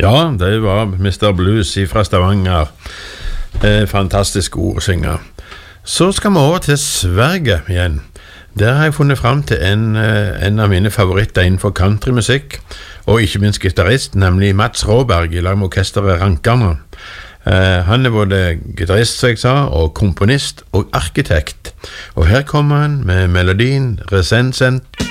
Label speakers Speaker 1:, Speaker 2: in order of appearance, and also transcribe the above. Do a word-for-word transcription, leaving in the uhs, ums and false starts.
Speaker 1: Ja, det var mister Blues fra Stavanger. Eh, fantastisk god å synge. Så skal vi over til Sverige igjen. Der har jeg funnet frem til en, en av mine favoritter innenfor countrymusikk, og ikke minst gitarist, nemlig Mats Råberg i lag med orkesteret Rankarna. Eh, han er både gitarist, som jeg sa, og komponist og arkitekt. Og her kommer han med melodien Resentment.